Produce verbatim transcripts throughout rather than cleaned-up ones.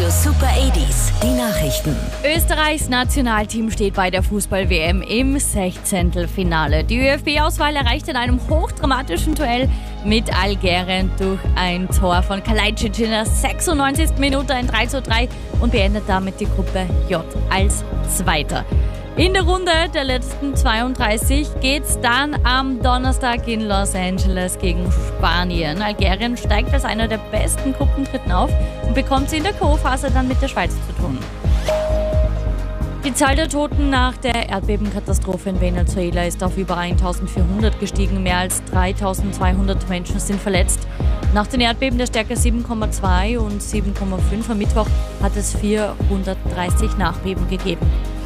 Radio Super achtziger, die Nachrichten. Österreichs Nationalteam steht bei der Fußball-W M im Sechzehntelfinale. Die ÖFB-Auswahl erreicht in einem hochdramatischen Duell mit Algerien durch ein Tor von Kalajdzic in der sechsundneunzigsten Minute ein drei zu drei und beendet damit die Gruppe J als Zweiter. In der Runde der letzten zweiunddreißig geht's dann am Donnerstag in Los Angeles gegen Spanien. Algerien steigt als einer der besten Gruppendritten auf und bekommt in der K O-Phase dann mit der Schweiz zu tun. Die Zahl der Toten nach der Erdbebenkatastrophe in Venezuela ist auf über eintausendvierhundert gestiegen. Mehr als dreitausendzweihundert Menschen sind verletzt. Nach den Erdbeben der Stärke sieben Komma zwei und sieben Komma fünf am Mittwoch hat es vierhundertdreißig Nachbeben gegeben.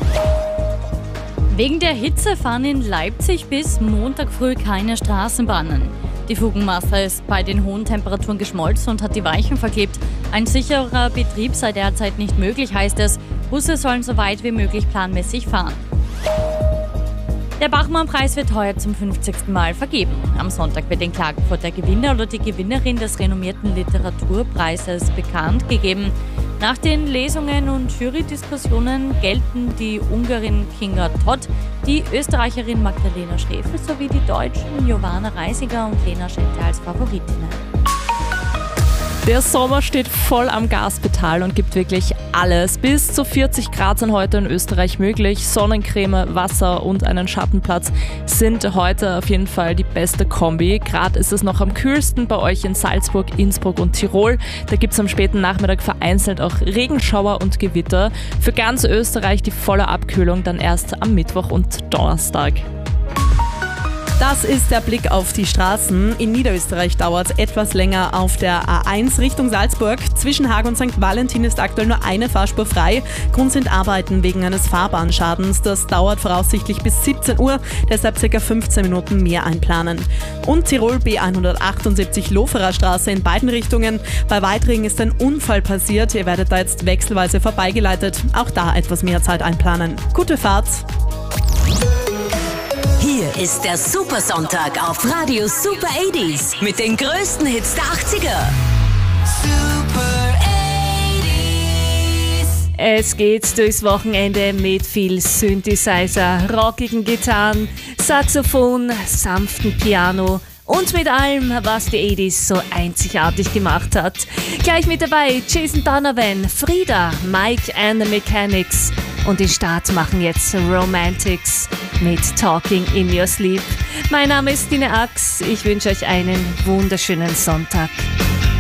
Wegen der Hitze fahren in Leipzig bis Montag früh keine Straßenbahnen. Die Fugenmasse ist bei den hohen Temperaturen geschmolzen und hat die Weichen verklebt. Ein sicherer Betrieb sei derzeit nicht möglich, heißt es. Busse sollen so weit wie möglich planmäßig fahren. Der Bachmann-Preis wird heuer zum fünfzigsten Mal vergeben. Am Sonntag wird in Klagenfurt der Gewinner oder die Gewinnerin des renommierten Literaturpreises bekannt gegeben. Nach den Lesungen und Jurydiskussionen gelten die Ungarin Kinga Todt, die Österreicherin Magdalena Schräfel sowie die Deutschen Jovana Reisiger und Lena Schente als Favoritinnen. Der Sommer steht voll am Gaspedal und gibt wirklich alles. Bis zu vierzig Grad sind heute in Österreich möglich. Sonnencreme, Wasser und einen Schattenplatz sind heute auf jeden Fall die beste Kombi. Gerade ist es noch am kühlsten bei euch in Salzburg, Innsbruck und Tirol. Da gibt es am späten Nachmittag vereinzelt auch Regenschauer und Gewitter. Für ganz Österreich die volle Abkühlung dann erst am Mittwoch und Donnerstag. Das ist der Blick auf die Straßen. In Niederösterreich dauert es etwas länger auf der A eins Richtung Salzburg. Zwischen Haag und Sankt Valentin ist aktuell nur eine Fahrspur frei. Grund sind Arbeiten wegen eines Fahrbahnschadens. Das dauert voraussichtlich bis siebzehn Uhr, deshalb ca. fünfzehn Minuten mehr einplanen. Und Tirol B hundertachtundsiebzig Loferer Straße in beiden Richtungen. Bei Weitringen ist ein Unfall passiert. Ihr werdet da jetzt wechselweise vorbeigeleitet. Auch da etwas mehr Zeit einplanen. Gute Fahrt! Hier ist der Supersonntag auf Radio Super achtziger mit den größten Hits der achtziger. Super achtziger. Es geht durchs Wochenende mit viel Synthesizer, rockigen Gitarren, Saxophon, sanften Piano und mit allem, was die achtziger so einzigartig gemacht hat. Gleich mit dabei Jason Donovan, Frida, Mike and the Mechanics und den Start machen jetzt Romantics mit Talking in Your Sleep. Mein Name ist Tine Ax, ich wünsche euch einen wunderschönen Sonntag.